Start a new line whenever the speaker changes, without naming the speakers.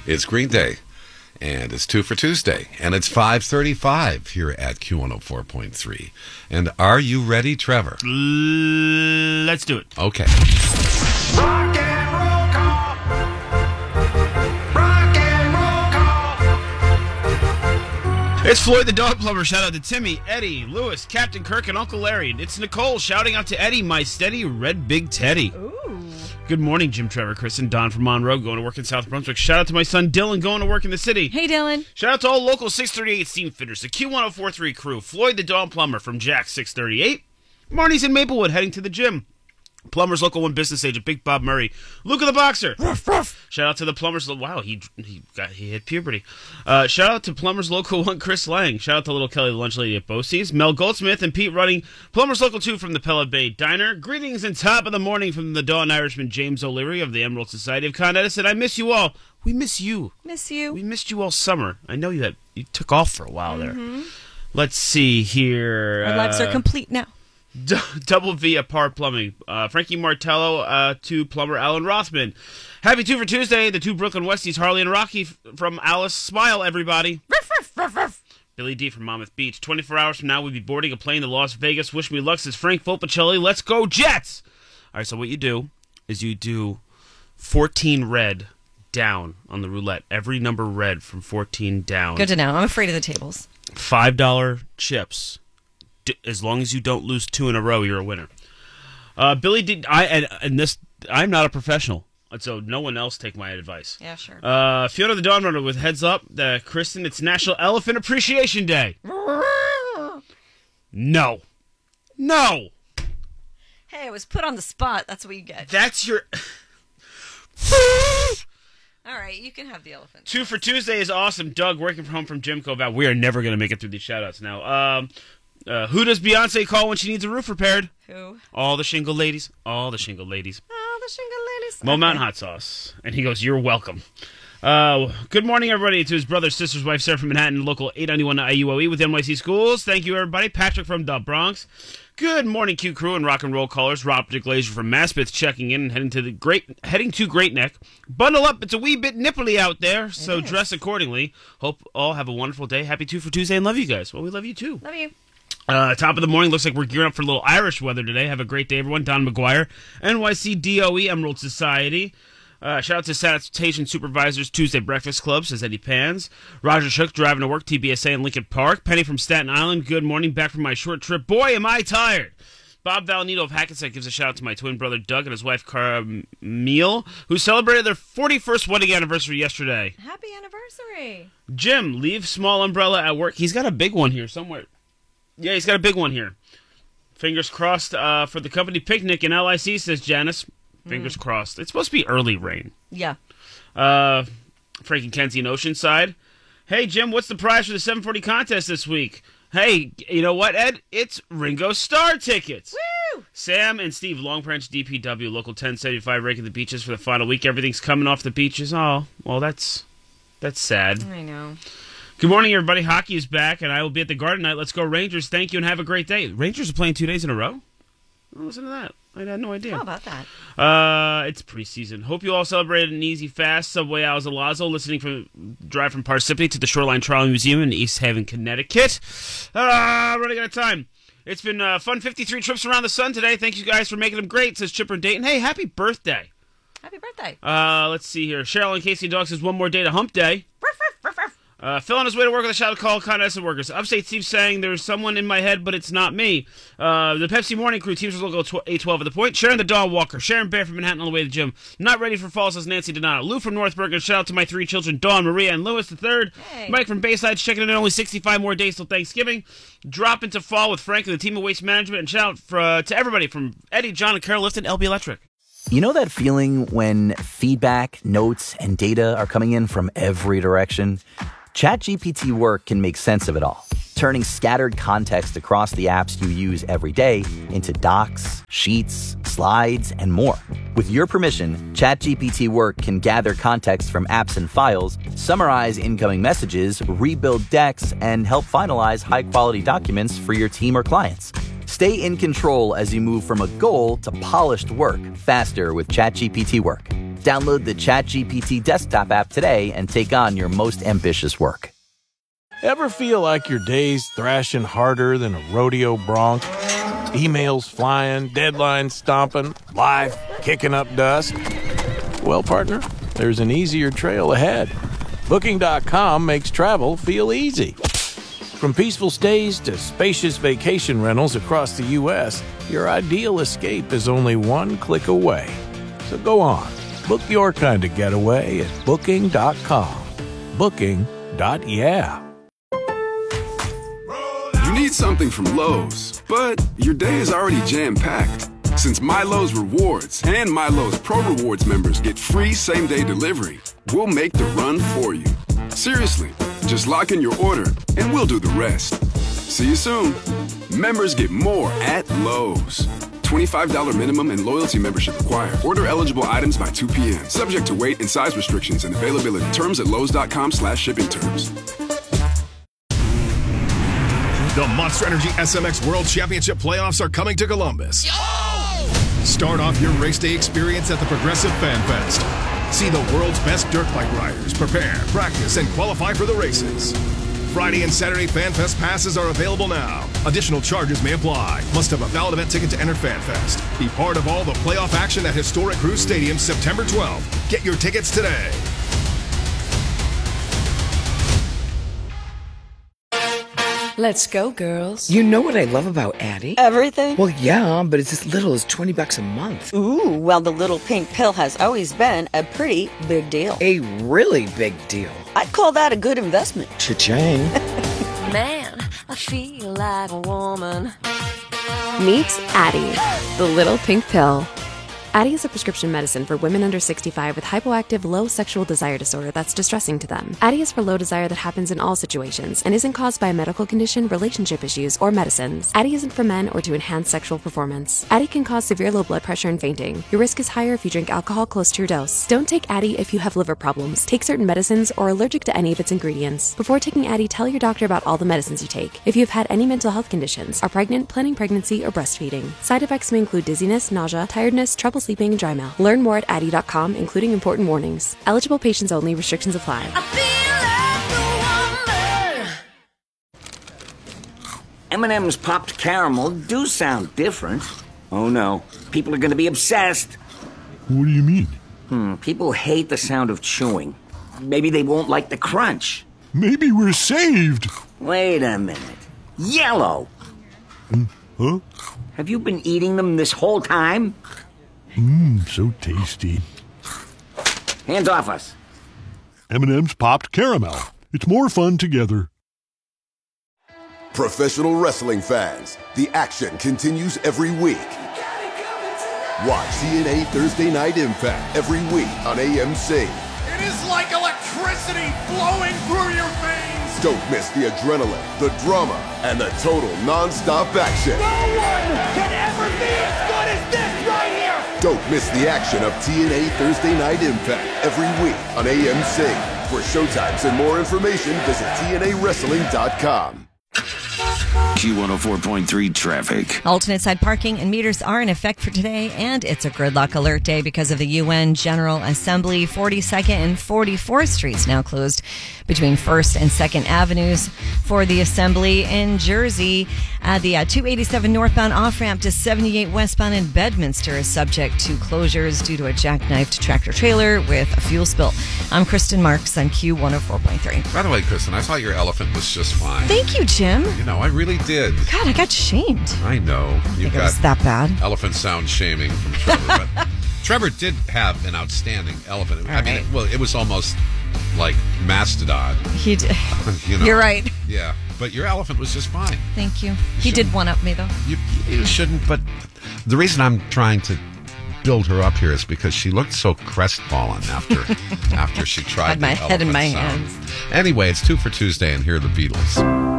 It's Green Day, and it's 2 for Tuesday, and it's 5:35 here at Q104.3. And are you ready, Trevor?
Let's do it.
Okay.
Rock and roll call. Rock and roll call.
It's Floyd the Dog Plumber. Shout out to Timmy, Eddie, Lewis, Captain Kirk, and Uncle Larry. It's Nicole shouting out to Eddie, my steady red big Teddy.
Ooh.
Good morning, Jim, Trevor, Chris, and Don from Monroe, going to work in South Brunswick. Shout out to my son Dylan, going to work in the city.
Hey, Dylan.
Shout out to all local 638 steam fitters, the Q1043 crew, Floyd the Dog Plumber from Jack 638. Marnie's in Maplewood, heading to the gym. Plumbers Local 1 business agent, Big Bob Murray. Luke of the Boxer. Ruff, ruff. Shout out to the Plumbers. Wow, he hit puberty. Shout out to Plumbers Local 1, Chris Lang. Shout out to Little Kelly, the lunch lady at Bosie's. Mel Goldsmith and Pete Running. Plumbers Local 2 from the Pella Bay Diner. Greetings and top of the morning from the Dawn Irishman, James O'Leary of the Emerald Society of Con Edison. I miss you all. We miss you.
Miss you.
We missed you all summer. I know you took off for a while there. Let's see here.
Our lives are complete now.
Double V at Par Plumbing. Frankie Martello to plumber Alan Rothman. Happy 2 for Tuesday. The two Brooklyn Westies, Harley and Rocky from Alice. Smile, everybody. Ruff, ruff, ruff, ruff. Billy D from Monmouth Beach. 24 hours from now, we'll be boarding a plane to Las Vegas. Wish me luck, says Frank Volpicelli. Let's go, Jets! All right, so what you do is you do 14 red down on the roulette. Every number red from 14 down.
Good to know. I'm afraid of the tables.
$5 chips. As long as you don't lose 2 in a row, you're a winner. Billy D. I'm not a professional, so no one else take my advice.
Yeah, sure.
Fiona the Dawn Runner with heads up. Kristen, it's National Elephant Appreciation Day. No.
Hey, I was put on the spot. That's what you get.
That's your...
All right, you can have the elephant.
2 for Tuesday is awesome. Doug, working from home from Jimco. About we are never going to make it through these shout-outs now. Who does Beyonce call when she needs a roof repaired?
Who?
All the shingle ladies. All the shingle ladies.
Oh, the shingle ladies.
Mo Mountain Hot Sauce. And he goes, you're welcome. Good morning, everybody, to his brother, sister's wife, Sarah from Manhattan, local 891 IUOE with NYC Schools. Thank you, everybody. Patrick from the Bronx. Good morning, Q Crew and rock and roll callers. Rob DeGlazier from Maspeth checking in and heading to Great Neck. Bundle up. It's a wee bit nipply out there, so dress accordingly. Hope all have a wonderful day. Happy 2 for Tuesday and love you guys. Well, we love you, too.
Love you.
Top of the morning, looks like we're gearing up for a little Irish weather today. Have a great day, everyone. Don McGuire, NYC DOE Emerald Society. Shout out to Sanitation Supervisors Tuesday Breakfast Club, says Eddie Pans. Roger Shook, driving to work, TBSA in Lincoln Park. Penny from Staten Island, good morning, back from my short trip. Boy, am I tired. Bob Valenito of Hackensack gives a shout out to my twin brother Doug and his wife Carmille, who celebrated their 41st wedding anniversary yesterday.
Happy anniversary.
Jim, leave small umbrella at work. He's got a big one here somewhere. Yeah, he's got a big one here. Fingers crossed for the company picnic in LIC, says Janice. Fingers crossed. It's supposed to be early rain.
Yeah.
Frank and Kenzie in Oceanside. Hey, Jim, what's the prize for the 740 contest this week? Hey, you know what, Ed? It's Ringo Starr tickets.
Woo!
Sam and Steve, Long Branch, DPW, Local 1075, raking the beaches for the final week. Everything's coming off the beaches. Oh, well, that's sad.
I know.
Good morning, everybody. Hockey is back, and I will be at the Garden Night. Let's go, Rangers. Thank you, and have a great day. Rangers are playing 2 days in a row? Oh, listen to that. I had no idea.
How about that?
It's preseason. Hope you all celebrated an easy fast. Subway Alzalazo, drive from Parsippany to the Shoreline Trial Museum in East Haven, Connecticut. Running out of time. It's been fun 53 trips around the sun today. Thank you guys for making them great, says Chipper Dayton. Hey, happy birthday.
Happy birthday.
Let's see here. Cheryl and Casey Dog says one more day to hump day. Phil on his way to work with a shout out call Con Edison workers. Upstate Steve saying there's someone in my head, but it's not me. The Pepsi Morning Crew, Teamsters Local 812 at the point. Sharon the Dog Walker. Sharon Bear from Manhattan on the way to the gym. Not ready for fall, says Nancy Donato. Lou from Northburg, and shout out to my 3 children, Dawn, Maria, and Lewis III.
Hey.
Mike from Bayside checking in only 65 more days till Thanksgiving. Drop into fall with Frank and the team of Waste Management. And shout out to everybody from Eddie, John, and Carol Lifton, LB Electric.
You know that feeling when feedback, notes, and data are coming in from every direction? ChatGPT Work can make sense of it all, turning scattered context across the apps you use every day into docs, sheets, slides, and more. With your permission, ChatGPT Work can gather context from apps and files, summarize incoming messages, rebuild decks, and help finalize high-quality documents for your team or clients. Stay in control as you move from a goal to polished work faster with ChatGPT Work. Download the ChatGPT desktop app today and take on your most ambitious work.
Ever feel like your day's thrashing harder than a rodeo bronc? Emails flying, deadlines stomping, life kicking up dust? Well, partner, there's an easier trail ahead. Booking.com makes travel feel easy. From peaceful stays to spacious vacation rentals across the U.S., your ideal escape is only one click away. So go on, book your kind of getaway at Booking.com. Booking.yeah.
You need something from Lowe's, but your day is already jam-packed. Since MyLowe's Rewards and MyLowe's Pro Rewards members get free same-day delivery, we'll make the run for you. Seriously, just lock in your order and we'll do the rest. See you soon. Members get more at Lowe's. $25 minimum and loyalty membership required. Order eligible items by 2 p.m. Subject to weight and size restrictions and availability. Terms at lowes.com/shipping terms.
The Monster Energy SMX World Championship playoffs are coming to Columbus. Start off your race day experience at the Progressive Fan Fest. See the world's best dirt bike riders prepare, practice, and qualify for the races. Friday and Saturday Fan Fest passes are available now. Additional charges may apply. Must have a valid event ticket to enter Fan Fest. Be part of all the playoff action at Historic Cruise Stadium September 12th. Get your tickets today.
Let's go, girls. You know what I love about Addie?
Everything?
Well, yeah, but it's as little as $20 a month.
Ooh, well, the little pink pill has always been a pretty big deal.
A really big deal.
I'd call that a good investment.
Cha-ching.
Man, I feel like a woman. Meet Addie, the little pink pill. Addie is a prescription medicine for women under 65 with hypoactive low sexual desire disorder that's distressing to them. Addie is for low desire that happens in all situations and isn't caused by a medical condition, relationship issues, or medicines. Addie isn't for men or to enhance sexual performance. Addie can cause severe low blood pressure and fainting. Your risk is higher if you drink alcohol close to your dose. Don't take Addie if you have liver problems, take certain medicines, or are allergic to any of its ingredients. Before taking Addie, tell your doctor about all the medicines you take. If you have had any mental health conditions, are pregnant, planning pregnancy, or breastfeeding. Side effects may include dizziness, nausea, tiredness, trouble sleeping, and dry mouth. Learn more at Addie.com, including important warnings. Eligible patients only. Restrictions apply.
M&M's popped caramel do sound different. Oh no, people are going to be obsessed.
What do you mean?
People hate the sound of chewing. Maybe they won't like the crunch.
Maybe we're saved.
Wait a minute. Yellow!
Huh?
Have you been eating them this whole time?
So tasty.
Hands off us.
M&M's popped caramel. It's more fun together.
Professional wrestling fans, the action continues every week. Watch TNA Thursday Night Impact every week on AMC.
It is like electricity flowing through your veins.
Don't miss the adrenaline, the drama, and the total non-stop action.
No one can ever be as good as this right here.
Don't miss the action of TNA Thursday Night Impact every week on AMC. For showtimes and more information, visit TNAWrestling.com.
Q104.3 traffic.
Alternate side parking and meters are in effect for today, and it's a gridlock alert day because of the UN General Assembly. 42nd and 44th Streets now closed between 1st and 2nd Avenues for the Assembly. In Jersey, the 287 northbound off-ramp to 78 westbound in Bedminster is subject to closures due to a jackknifed tractor-trailer with a fuel spill. I'm Kristen Marks on Q104.3.
By the way, Kristen, I thought your elephant was just fine.
Thank you, Jim.
You know, I really did.
God, I got shamed.
I know. You
It
got
was that bad.
elephant sound shaming from Trevor. But Trevor did have an outstanding elephant. I mean, it was almost like Mastodon.
He did.
You know?
You're right.
Yeah, but your elephant was just fine.
Thank you. He did one up me, though.
You shouldn't, but the reason I'm trying to build her up here is because she looked so crestfallen after she tried
Had my
the
head in
elephant
my
sound.
hands.
Anyway, it's 2 for Tuesday, and here are the Beatles.